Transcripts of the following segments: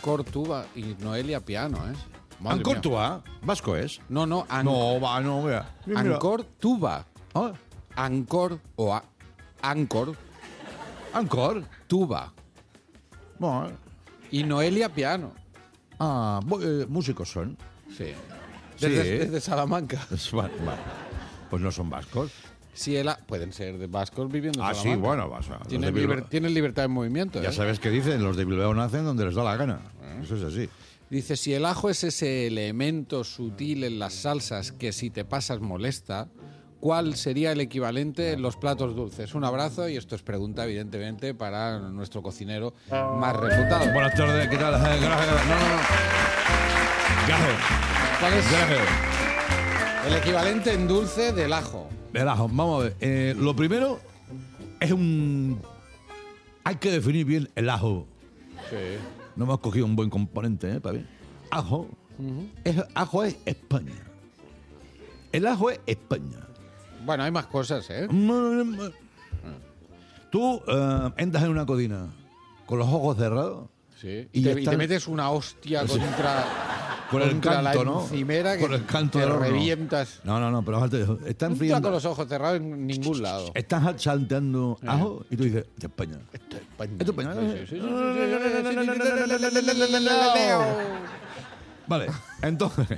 Ancor tuba y Noelia piano, ¿eh? Madre Ancor mía. tuba, vasco es. No, No, va, no, mira. Mira. Ancor tuba. Ah, Ancor o Ancor Ancor. tuba. Bueno, Y Noelia piano. músicos son. Sí. Sí. Desde Salamanca. Vale, vale. Pues no son vascos. Si pueden ser de vascos viviendo en Ah, sí, Salamanca. bueno, vas a. Tienen libertad de movimiento. Ya ¿eh? sabes qué dicen, los de Bilbao nacen donde les da la gana. Eso es así. Dice, si el ajo es ese elemento sutil en las salsas que si te pasas molesta, ¿cuál sería el equivalente en los platos dulces? Un abrazo, y esto es pregunta, evidentemente, para nuestro cocinero más reputado. Buenas tardes, ¿qué tal? Gracias. No. Gracias. ¿Cuál es Gracias. el equivalente en dulce del ajo? El ajo, vamos a ver. Lo primero es hay que definir bien el ajo. Sí. No hemos cogido un buen componente, para ver. Ajo. Ajo es España. El ajo es España. Bueno, hay más cosas, ¿eh? Tú entras en una cocina con los ojos cerrados. Sí. Y Y ya te están- metes una hostia Con el contra canto, la ¿no? encimera que Con el canto te del horno. revientas. No, pero fíjate, están No friendo. con los ojos cerrados en ningún lado. Están salteando ajo y tú dices, de España. Esto es España. Esto es España. Sí, sí, sí, Vale, entonces.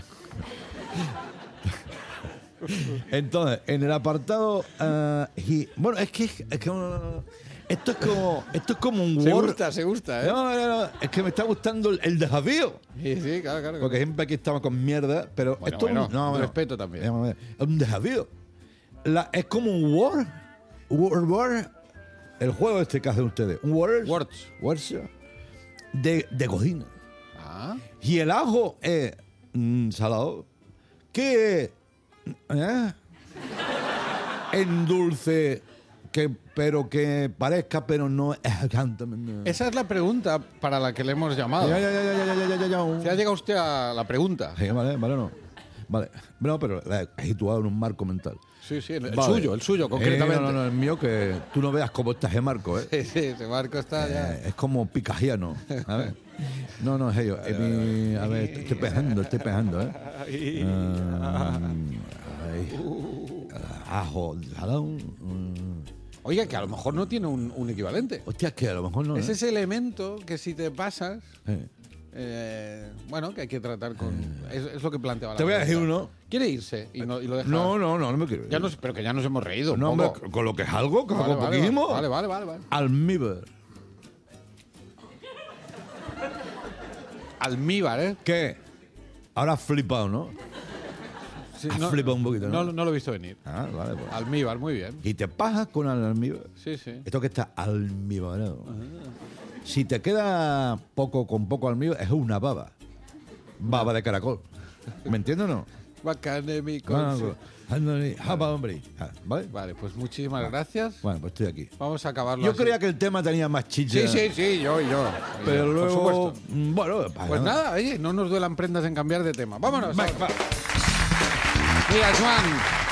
Entonces, en el apartado. Bueno, es que esto es como un Se Word. gusta, ¿eh? No, es que me está gustando el desafío. Sí, sí, claro. Porque siempre aquí estamos con mierda, pero Bueno, esto bueno, no, respeto también. Es un desafío. Es como un Word. El juego este que hacen ustedes. Un Words de cocina. Ah, Y el ajo es salado. ¿Qué es? En dulce, pero que parezca, pero no es exactamente. esa es la pregunta para la que le hemos llamado. Ya. ¿Se ha llegado usted a la pregunta? Sí, vale, no. Vale. No, pero la he situado en un marco mental. Sí, el Vale. suyo, concretamente. No, el mío, que tú no veas cómo está ese marco, ¿eh? Sí, ese marco está ya. Es como picajiano. A ver. No, es ello. A ver, estoy pejando, ¿eh? Ajo, salado. Oiga, que a lo mejor no tiene un equivalente. Hostia, es que a lo mejor no. Es ese elemento que si te pasas, Eh. bueno, que hay que tratar con... Es lo que planteaba la Te voy a decir pregunta. uno. ¿Quiere irse y lo deja? No me quiero ir. Pero que ya nos hemos reído un No, poco. hombre, con lo que es algo, con Vale, poquísimo. Vale. Almíbar. Almíbar, ¿eh? ¿Qué? Ahora has flipado, ¿no? Sí, Has flipado un poquito, ¿no? No lo he visto venir. Ah, vale, pues. Almíbar, muy bien. Y te pasas con el almíbar. Sí, sí. Esto que está almíbarado. Si te queda con poco almíbar, es una baba. Baba de caracol. ¿Me entiendes o no? Bacane, mi Japa, hombre. ¿Vale? Vale, pues muchísimas gracias. Bueno, pues estoy aquí. Vamos a acabarlo Yo así. creía que el tema tenía más chicha. Sí, yo. Pero Por luego, supuesto. bueno, Pues nada, oye, no nos duelan prendas en cambiar de tema. Vámonos. Va. Mira, Joan.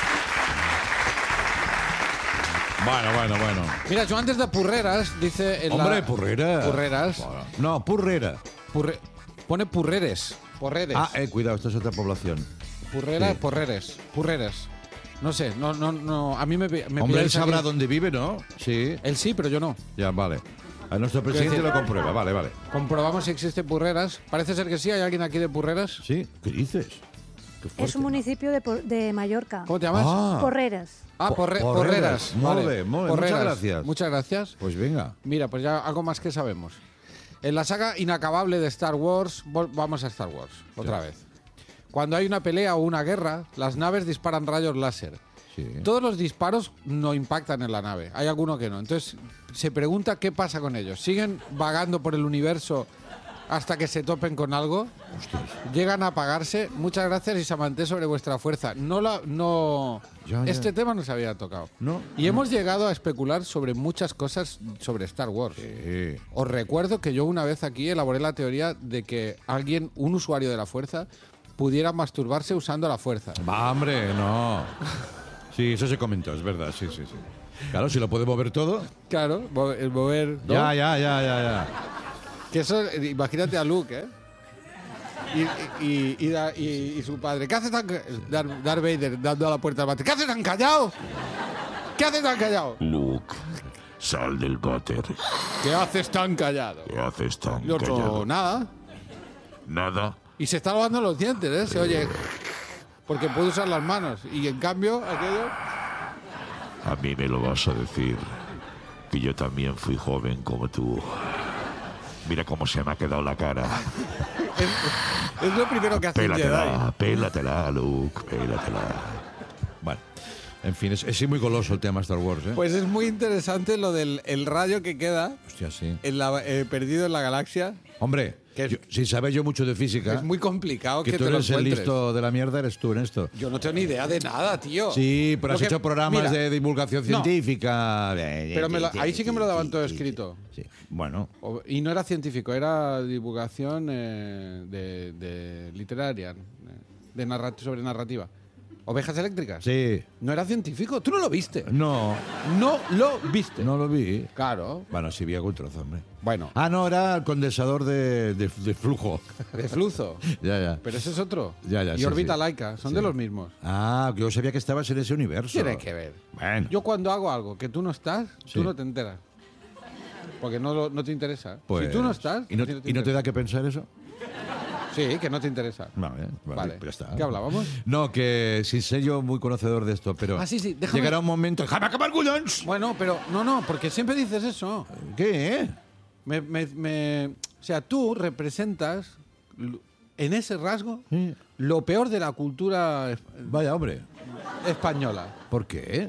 Bueno. Mira, Joan desde Purreras dice... Hombre, Purrera. Purreras. No, Purrera. Pone Purreres. Porreres. Cuidado, esto es otra población. Purrera, sí. Porreres. No sé, no. A mí me Hombre, él pilláis sabrá aquí. dónde vive, ¿no? Sí. Él sí, pero yo no. Ya, vale. A nuestro presidente decir- lo comprueba. Vale. Comprobamos si existe Purreras. Parece ser que sí. ¿Hay alguien aquí de Purreras? ¿Sí? ¿Qué dices? Qué fuerte. Es un municipio de Mallorca. ¿Cómo te llamas? Porreras. Porreras. Molt Vale. bé, molt bé. Porreras. Muchas gracias. Muchas gracias. Pues venga. Mira, pues ya algo más que sabemos. En la saga inacabable de Star Wars, vamos a Star Wars, otra vez. Cuando hay una pelea o una guerra, las naves disparan rayos láser. Sí. Todos los disparos no impactan en la nave, hay alguno que no. Entonces se pregunta qué pasa con ellos. ¿Siguen vagando por el universo hasta que se topen con algo? Hostias. ¿Llegan a apagarse? Muchas gracias y Samanté sobre vuestra fuerza. Ya. Este tema no se había tocado. No. Y hemos llegado a especular sobre muchas cosas sobre Star Wars. Sí. Os recuerdo que yo una vez aquí elaboré la teoría de que un usuario de la fuerza, pudiera masturbarse usando la fuerza. Va, hombre, no. Sí, eso se comentó, es verdad, sí. Claro, si lo puede mover todo. Claro, el mover... ¿no? Ya. Que eso, imagínate a Luke, ¿eh? Y su padre. ¿Qué hace tan Darth Vader dando a la puerta al váter? ¿Qué hace tan callado? ¿Qué hace tan callado? Luke, sal del váter. ¿Qué haces tan callado? ¿Qué haces tan Y otro, callado? nada. Nada. Y se está lavando los dientes, ¿eh? Se oye. Porque puede usar las manos. Y en cambio, aquello. A mí me lo vas a decir. Que yo también fui joven como tú. Mira cómo se me ha quedado la cara. Es lo primero que hace un Jedi. Pélatela, Luke, pélatela. Bueno, en fin, es muy goloso el tema Star Wars, ¿eh? Pues es muy interesante lo del el rayo que queda Hostia, sí. perdido en la galaxia. Hombre, Que es- sin saber yo mucho de física, Es muy complicado que que tú te lo eres el encuentres. listo de la mierda, eres tú en esto. Yo no tengo ni idea de nada, tío. Sí, pero Lo has que- hecho programas mira, de divulgación no. científica. Pero ahí sí que me lo daban todo escrito. Sí, bueno. Y no era científico, era divulgación de literaria, sobre narrativa. Ovejas eléctricas. Sí. No era científico, tú no lo viste. No, No lo viste. no lo vi. Claro. Bueno, sí vi algún trozo, hombre. Bueno, Ah, no, era el condensador de flujo. de flujo. Ya. Pero ese es otro. Ya, y sí, órbita sí. laica, son Sí. de los mismos. Ah, yo sabía que estabas en ese universo. Tiene que ver. Bueno, Yo cuando hago algo que tú no estás, Sí. tú no te enteras. Porque no te interesa. pues, Si tú no estás... ¿Y no, a ti y no te interesa. da que pensar eso? Sí, que no te interesa. Vale, Vale. pues ya está. ¿Qué hablábamos? No, que sin ser yo muy conocedor de esto, pero Ah, sí, déjame- llegará un momento... ¡Déjame acabar, Gullons! Bueno, pero no, porque siempre dices eso. ¿Qué? O sea, tú representas en ese rasgo Sí. lo peor de la cultura Vaya, hombre. española. ¿Por qué?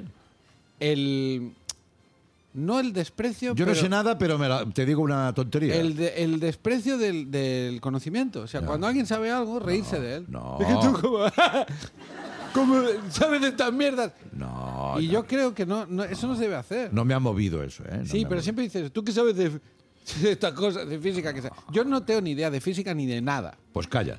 No el desprecio, Yo no pero sé nada, pero te digo una tontería. el desprecio del conocimiento. O sea, cuando alguien sabe algo, reírse de él. no. Es que tú como sabes de estas mierdas. No, Y no, yo creo que eso no se debe hacer. no me ha movido eso, ¿eh? No Sí, me ha pero movido. siempre dices, ¿tú qué sabes de estas cosas, de física? Yo no tengo ni idea de física ni de nada. Pues calla.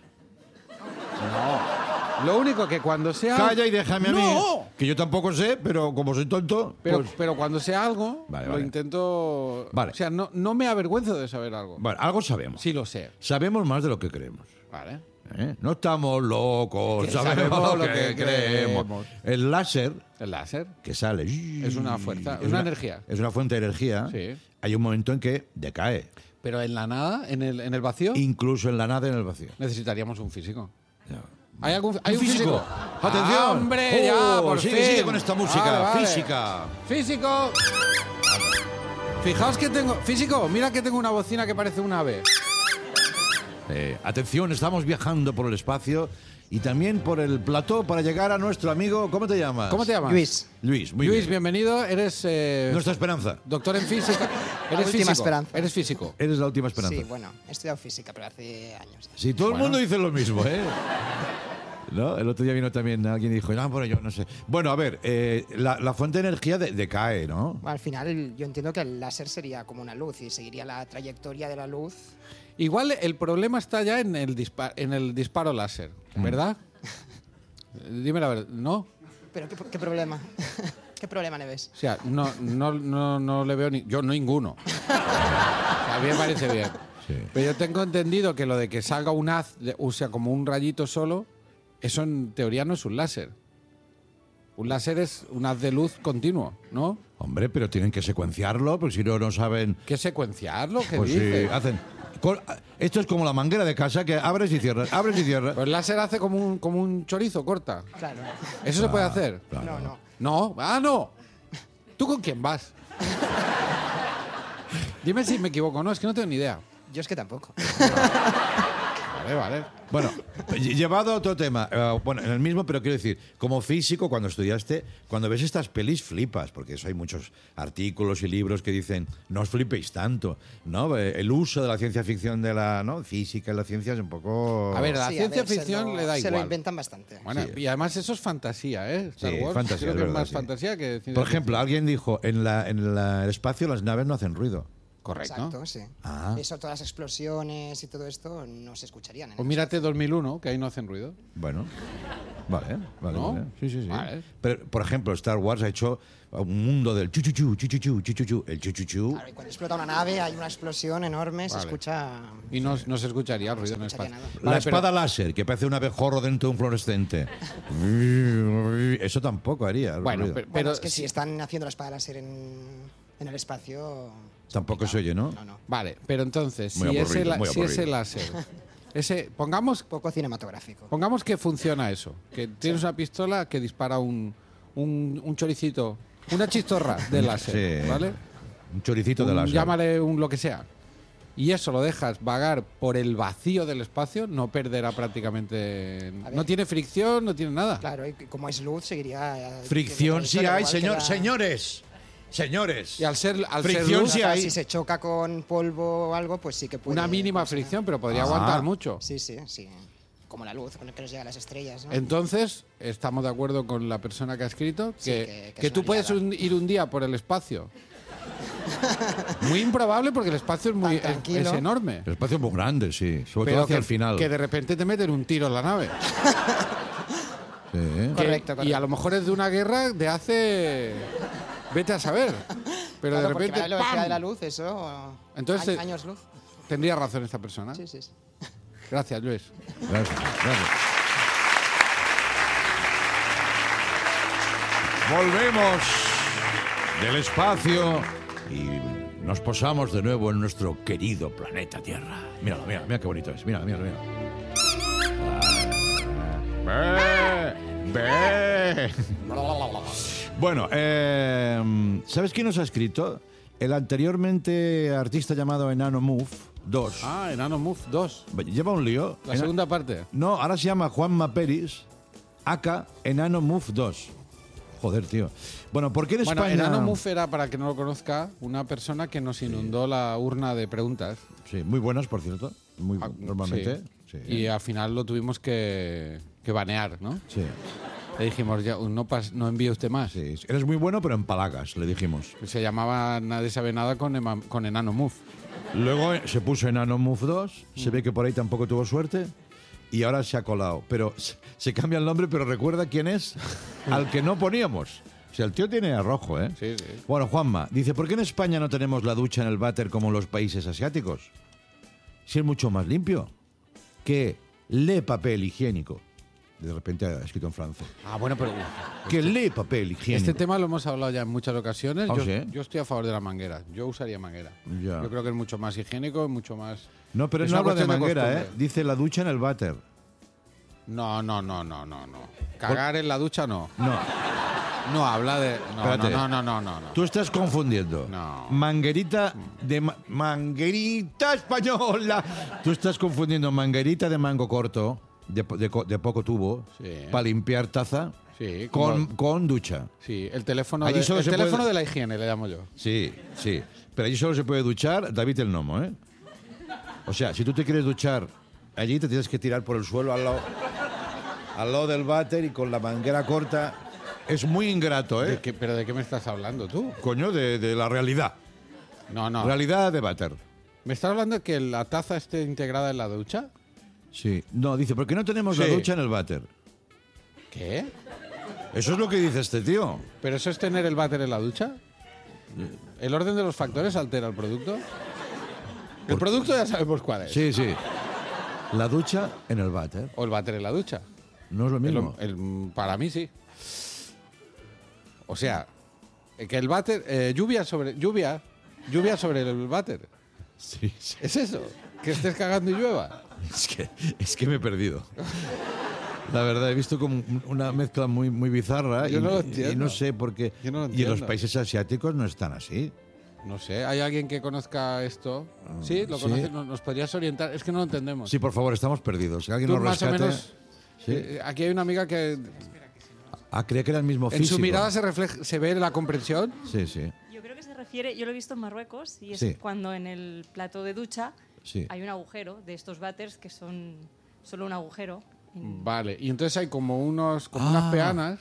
Lo único que cuando sea... Calla y déjame a mí. ¡No! Que yo tampoco sé, pero como soy tonto, Pero, pues... pero cuando sea algo, Vale, lo vale. intento... Vale. O sea, no me avergüenzo de saber algo. Bueno, algo sabemos. Sí lo sé. Sabemos más de lo que creemos. Vale. ¿eh? No estamos locos, Que sabemos lo que creemos. El láser El láser que sale... es una fuerza, es una energía. Es una fuente de energía. Sí. Hay un momento en que decae. Pero en la nada, en el vacío, Incluso en la nada, en el vacío. necesitaríamos un físico. Ya. ¿Hay un físico? ¡Atención! ¡Atención! ¡Hombre, ya, por sigue, fin! sigue con esta música. Vale. Física. ¡Físico! Fijaos que tengo... Físico, mira que tengo una bocina que parece un ave. Atención, estamos viajando por el espacio y también por el plató para llegar a nuestro amigo... ¿Cómo te llamas? ¿Cómo te llamas? Luis, Luis, muy Luis, bien. bienvenido. Eres Nuestra esperanza. doctor en física. La Eres última físico. esperanza. Eres físico. Eres la última esperanza. sí, bueno, he estudiado física, pero hace años. Sí, todo el Bueno. mundo dice lo mismo, ¿eh? ¿No? El otro día vino también alguien y dijo, no, pero yo no sé. Bueno, a ver, la fuente de energía decae, ¿no? Bueno, al final yo entiendo que el láser sería como una luz y seguiría la trayectoria de la luz. Igual el problema está ya en el disparo láser, ¿verdad? Dime la verdad, ¿no? Pero ¿qué problema? ¿Qué problema le ves? O sea, no le veo yo ninguno. O sea, a mí me parece bien. Sí. Pero yo tengo entendido que lo de que salga un haz, o sea, como un rayito solo, eso en teoría no es un láser. Un láser es un haz de luz continuo, ¿no? Hombre, pero tienen que secuenciarlo, porque si no, no saben... ¿Qué secuenciarlo? ¿Qué Pues sí, dices? hacen... Esto es como la manguera de casa que abres y cierras, abres y cierras. Pues el láser hace como un chorizo, corta. Claro. ¿Eso se puede hacer? Claro. No, no. No, no. ¿Tú con quién vas? Dime si me equivoco, no, es que no tengo ni idea. Yo es que tampoco. Vale. Bueno, llevado a otro tema, bueno, en el mismo, pero quiero decir, como físico, cuando estudiaste, cuando ves estas pelis flipas, porque eso hay muchos artículos y libros que dicen, no os flipéis tanto, ¿no? El uso de la ciencia ficción de la física y la ciencia es un poco... A ver, la Sí, ciencia ver, ficción le da Se lo igual. inventan bastante. Bueno, Sí. y además eso es fantasía, ¿eh? Star Sí, Wars. fantasía, Creo es que es verdad, más sí. fantasía que ciencia Por ejemplo, ficción. alguien dijo, en el espacio las naves no hacen ruido. Correcto. Exacto, sí. Ah. Eso, todas las explosiones y todo esto no se escucharían. Pues mírate 2001, que ahí no hacen ruido. Bueno, vale. ¿No? Vale. Sí. Vale. Pero, por ejemplo, Star Wars ha hecho un mundo del chuchuchu, el chuchuchu. Claro, y cuando explota una nave hay una explosión enorme, se Vale. escucha... Y no se escucharía el ruido en el escucharía espacio. La Vale, pero- espada láser, que parece un abejorro dentro de un fluorescente. Eso tampoco haría. Bueno, ruido. pero, Bueno, es que si están haciendo la espada láser en el espacio... Tampoco se oye, ¿no? No. Vale, pero entonces, Muy si ese, aburrido, muy si ese aburrido. láser, Poco cinematográfico. pongamos que funciona eso, que tienes una pistola que dispara un choricito, una chistorra de láser, Sí. ¿vale? Un choricito de láser. Llámale un lo que sea. Y eso lo dejas vagar por el vacío del espacio, no perderá prácticamente... A ver. No tiene fricción, no tiene nada. Claro, y como es luz seguiría... Fricción sí igual hay, que la- señores. Y al ser Fricción luz, sí hay. Si se choca con polvo o algo, pues sí que puede... una mínima funcionar. fricción, pero podría Ah. aguantar mucho. Sí. Como la luz con la que nos llega a las estrellas, ¿no? Entonces, estamos de acuerdo con la persona que ha escrito Sí, que que es tú una puedes liada. ir un día por el espacio. Muy improbable porque el espacio es, muy, Tan tranquilo. es enorme. El espacio es muy grande, sí. Sobre Pero todo hacia que, el final. que de repente te meten un tiro en la nave. Sí. Correcto. Y a lo mejor es de una guerra de hace... Vete a saber. Pero Claro, de porque repente... la velocidad ¡pam! de la luz, eso... Entonces, años luz. Tendría razón esta persona. Sí. Gracias, Luis. Gracias. Volvemos del espacio y nos posamos de nuevo en nuestro querido planeta Tierra. Mira qué bonito es. Mira. Ve. Bueno, ¿sabes quién nos ha escrito? El anteriormente artista llamado Enano Move 2. Ah, Enano Move 2. Lleva un lío. La segunda parte. No, ahora se llama Juanma Peris, aka Enano Move 2. Joder, tío. Bueno, ¿por qué en Bueno, España...? Enano Move era, para que no lo conozca, una persona que nos inundó la urna de preguntas. Sí, muy buenas, por cierto. Muy, normalmente. Sí. Sí. Y al final lo tuvimos que banear, ¿no? Sí, Le dijimos, ya, no envíe usted más. sí. Eres muy bueno, pero en palagas, le dijimos. Se llamaba Nadie sabe nada con Enano Move. Luego se puso Enano Move 2. Se ve que por ahí tampoco tuvo suerte. Y ahora se ha colado. Pero se cambia el nombre, pero recuerda quién es al que no poníamos. O sea, el tío tiene arrojo, ¿eh? Sí. Bueno, Juanma, dice, ¿por qué en España no tenemos la ducha en el váter como en los países asiáticos? Si es mucho más limpio que le papel higiénico. De repente ha escrito en francés. Ah, bueno, pero Que le papel higiénico. este tema lo hemos hablado ya en muchas ocasiones. ¿Ah, yo, sí? yo estoy a favor de la manguera. Yo usaría manguera. Ya. Yo creo que es mucho más higiénico, mucho más... No, pero es no una habla de cuestión manguera, ¿eh? costumbre. Dice la ducha en el váter. No. Cagar en la ducha no. No, No habla de... Espérate. No. tú estás confundiendo. No. Manguerita de... manguerita española. Tú estás confundiendo manguerita de mango corto, de poco tubo, Sí. para limpiar taza, Sí, con ducha. Sí, el teléfono, Allí de, solo el se teléfono puede- de la higiene, le llamo yo. Sí. Pero allí solo se puede duchar David el Nomo, ¿eh? O sea, si tú te quieres duchar allí, te tienes que tirar por el suelo al lado del váter y con la manguera corta. Es muy ingrato, ¿eh? ¿Pero de qué me estás hablando tú? Coño, de la realidad. No. Realidad de váter. ¿Me estás hablando de que la taza esté integrada en la ducha? Sí. No, dice, ¿por qué no tenemos la Sí. ducha en el váter? ¿Qué? Eso es lo que dice este tío. ¿Pero eso es tener el váter en la ducha? ¿El orden de los factores altera el producto? El producto ya sabemos cuál es. Sí. La ducha en el váter. O el váter en la ducha. No es lo mismo. Para mí sí. O sea, que el váter... lluvia sobre el váter. Sí. ¿Es eso? ¿Que estés cagando y llueva? Es que me he perdido. La verdad, he visto como una mezcla muy, muy bizarra Yo no lo y entiendo. no sé por qué. Yo no lo Y en los entiendo. países asiáticos no están así. No sé, ¿hay alguien que conozca esto? ¿Sí? ¿Lo sí. conoces? ¿Nos podrías orientar? Es que no lo entendemos. Sí, por favor, estamos perdidos. Que alguien Tú nos más o rescate. menos... Sí. Aquí hay una amiga que Creía que era el mismo en físico. su mirada se ve la comprensión. Sí. Yo creo que se refiere, yo lo he visto en Marruecos, y es Sí. cuando en el plato de ducha Sí. hay un agujero de estos váteres que son solo un agujero. Vale, y entonces hay como unas peanas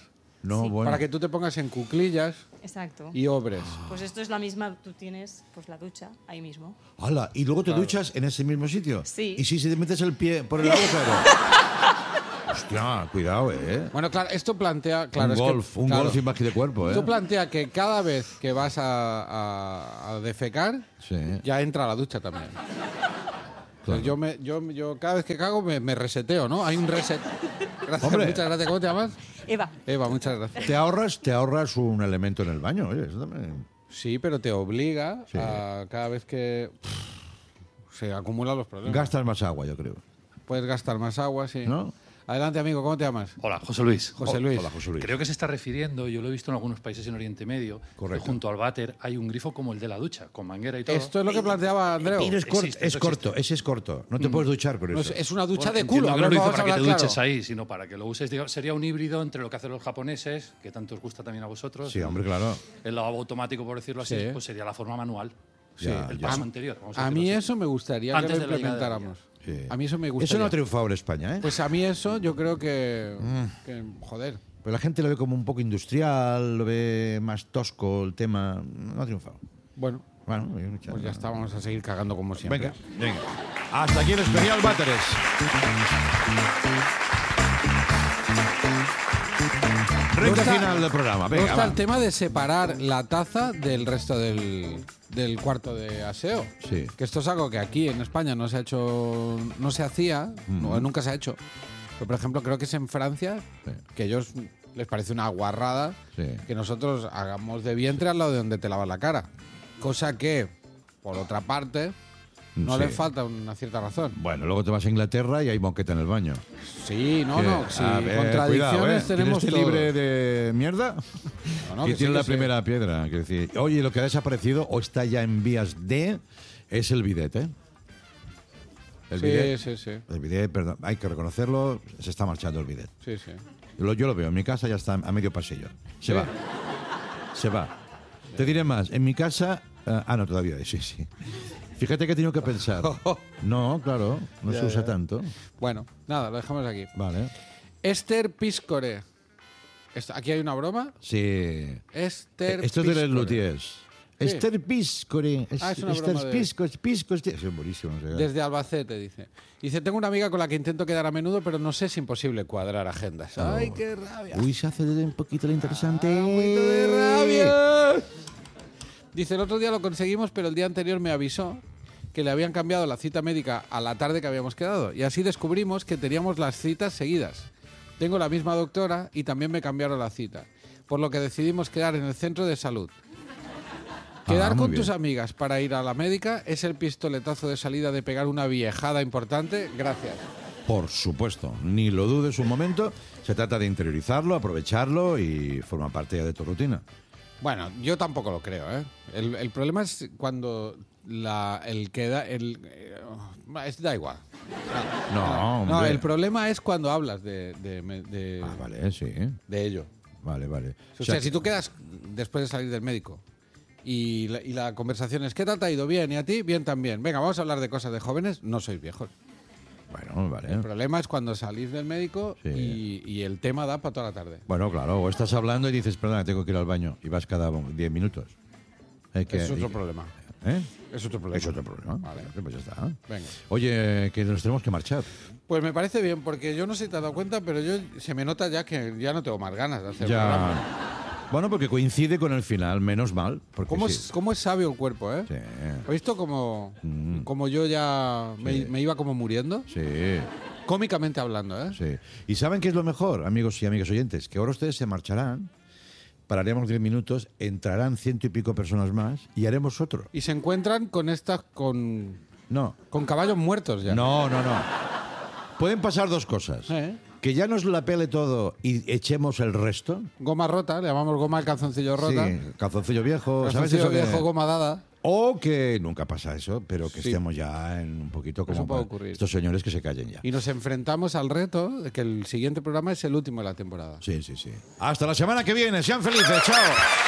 No, Sí. bueno. Para que tú te pongas en cuclillas Exacto. y obres. Pues esto es la misma, tú tienes pues la ducha ahí mismo. ¡Hala! ¿Y luego te duchas en ese mismo sitio? Sí. ¿Y si te metes el pie por el agujero? Hostia, cuidado, ¿eh? Bueno, claro, esto plantea... Claro, un es que, golf, un claro, golf imagen de cuerpo, ¿eh? Tú plantea que cada vez que vas a defecar, Sí. ya entra a la ducha también. Claro. Entonces yo cada vez que cago me reseteo, ¿no? Hay un reset. Gracias, Hombre. muchas gracias. ¿Cómo te llamas? Eva, Eva, muchas gracias. Te ahorras un elemento en el baño, oye, eso también. Sí, pero te obliga Sí. a cada vez que se acumulan los problemas. Gastas más agua, yo creo. Puedes gastar más agua, sí. ¿No? Adelante, amigo, ¿cómo te llamas? Hola, José Luis. José Luis. Hola, José Luis. Creo que se está refiriendo, yo lo he visto en algunos países en Oriente Medio, Correcto. que junto al váter hay un grifo como el de la ducha, con manguera y todo. Esto es lo que planteaba Andreu. Pero es corto, Existe, es eso corto, existe. ese es corto. No te puedes duchar con No, eso. es una ducha Bueno, de culo. entiendo A que ver, no lo hizo vamos a para que te hablar duches claro. ahí, sino para que lo uses. Digamos, sería un híbrido entre lo que hacen los japoneses, que tanto os gusta también a vosotros. Sí, hombre, claro. El lavabo automático, por decirlo así, Sí. pues sería la forma manual. Sí, el ya. paso anterior. vamos A decirlo mí así. eso me gustaría Antes que de lo la llegada de la implementáramos. Sí. A mí eso me Eso gustaría. no ha triunfado en España, ¿eh? Pues a mí eso yo creo que joder. Pero la gente lo ve como un poco industrial, lo ve más tosco el tema. No ha triunfado. Bueno, Bueno, pues ya está, vamos a seguir cagando como siempre. Venga, venga. Hasta aquí el especial Váteres. Recta está- final del programa. Luego Venga, está va. el tema de separar la taza del resto del cuarto de aseo. Sí. Que esto es algo que aquí en España no se ha hecho, no se hacía, o nunca se ha hecho. Pero, por ejemplo, creo que es en Francia, Sí. que a ellos les parece una guarrada Sí. que nosotros hagamos de vientre al lado de donde te lavas la cara. Cosa que, por otra parte, no Sí. le falta una cierta razón. Bueno, luego te vas a Inglaterra y hay moqueta en el baño. Sí, no, Que- no. Sí, a ver, contradicciones cuidado, ¿eh? tenemos ¿Quieres todos. libre de mierda? No, no, que que tiene sí, la que sí. primera piedra. Quiero decir, oye, lo que ha desaparecido o está ya en vías de es el bidet, ¿eh? El bidet. Sí, sí, sí. El bidet, perdón, hay que reconocerlo, se está marchando el bidet. Sí, sí. Yo lo veo, en mi casa ya está a medio pasillo. Se Sí. va. Se va. Te diré más, en mi casa... no, todavía, sí, sí. Fíjate que he tenido que pensar. No, claro, no Ya, se usa ya. tanto. Bueno, nada, lo dejamos aquí. Vale. Esther Piscore. Aquí hay una broma. Sí. Esther Esto es de Piscore. Les Luthiers. Sí. Esther Piscore. Ah, es una Esther broma de- Piscore. Es buenísimo. no sé. Desde Albacete, dice. Dice, tengo una amiga con la que intento quedar a menudo, pero no sé si es imposible cuadrar agendas. ¡Ay, qué rabia! Uy, se hace un poquito lo interesante. ¡Un poquito de rabia! Dice, el otro día lo conseguimos, pero el día anterior me avisó que le habían cambiado la cita médica a la tarde que habíamos quedado. Y así descubrimos que teníamos las citas seguidas. Tengo la misma doctora y también me cambiaron la cita. Por lo que decidimos quedar en el centro de salud. Quedar muy con bien. tus amigas para ir a la médica es el pistoletazo de salida de pegar una viejada importante. Gracias. Por supuesto, ni lo dudes un momento. Se trata de interiorizarlo, aprovecharlo y forma parte ya de tu rutina. Bueno, yo tampoco lo creo, ¿eh? El problema es cuando el queda... da igual. No, hombre. No, el problema es cuando hablas de Vale, sí. de ello. Vale, vale. O sea, si tú quedas después de salir del médico y la conversación es ¿qué tal te ha ido? Bien, ¿y a ti? Bien también. Venga, vamos a hablar de cosas de jóvenes. No sois viejos. Bueno, vale. El problema es cuando salís del médico Sí. y el tema da para toda la tarde. Bueno, claro, o estás hablando y dices, perdona, tengo que ir al baño y vas cada 10 minutos. Es otro problema. ¿Eh? Es otro problema. Es otro problema. Vale. Pues ya está. Venga. Oye, que nos tenemos que marchar. Pues me parece bien, porque yo no sé si te has dado cuenta, pero se me nota ya que ya no tengo más ganas de hacer programa. Ya. Bueno, porque coincide con el final, menos mal. Porque ¿Cómo, sí. cómo es sabio el cuerpo, eh? Sí. ¿Has visto como yo ya Sí. me iba como muriendo? Sí, Cómicamente hablando, ¿eh? sí. ¿Y saben qué es lo mejor, amigos y amigas oyentes? Que ahora ustedes se marcharán, pararemos 10 minutos, entrarán 100 y pico personas más y haremos otro. Y se encuentran con No, con caballos muertos ya. no. Pueden pasar dos cosas. ¿Eh? Que ya nos la pele todo y echemos el resto. Goma rota, le llamamos goma al calzoncillo rota. Sí, calzoncillo viejo, ¿sabes Calzoncillo eso que- viejo, goma dada. O que nunca pasa eso, pero que Sí. estemos ya en un poquito como Eso puede para ocurrir. estos señores que se callen ya. Y nos enfrentamos al reto de que el siguiente programa es el último de la temporada. Sí, sí, sí. Hasta la semana que viene. Sean felices. Chao.